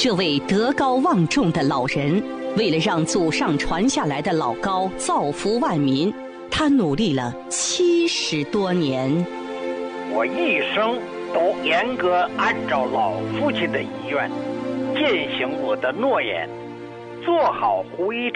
这位德高望重的老人，为了让祖上传下来的老高造福万民，他努力了70多年。 我一生都严格按照老父亲的遗愿，践行我的诺言，做好胡一